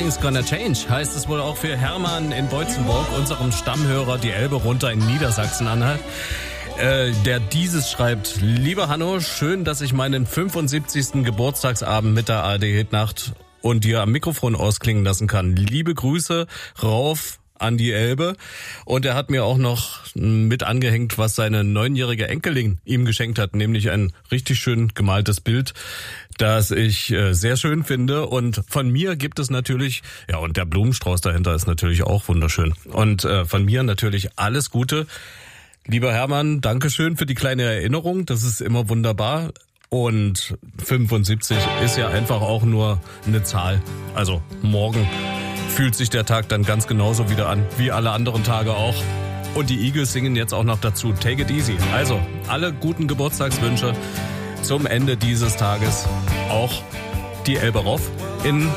Nothing's Gonna Change heißt es wohl auch für Hermann in Beutzenburg, unserem Stammhörer, die Elbe runter in Niedersachsen-Anhalt. Der dieses schreibt: Lieber Hanno, schön, dass ich meinen 75. Geburtstagsabend mit der ARD-Hitnacht und dir am Mikrofon ausklingen lassen kann. Liebe Grüße rauf an die Elbe. Und er hat mir auch noch mit angehängt, was seine 9-jährige Enkelin ihm geschenkt hat, nämlich ein richtig schön gemaltes Bild, das ich sehr schön finde. Und von mir gibt es natürlich, ja, und der Blumenstrauß dahinter ist natürlich auch wunderschön. Und von mir natürlich alles Gute. Lieber Hermann, Dankeschön für die kleine Erinnerung. Das ist immer wunderbar. Und 75 ist ja einfach auch nur eine Zahl. Also morgen fühlt sich der Tag dann ganz genauso wieder an, wie alle anderen Tage auch. Und die Eagles singen jetzt auch noch dazu Take It Easy. Also alle guten Geburtstagswünsche zum Ende dieses Tages. Auch die Elbe rauf in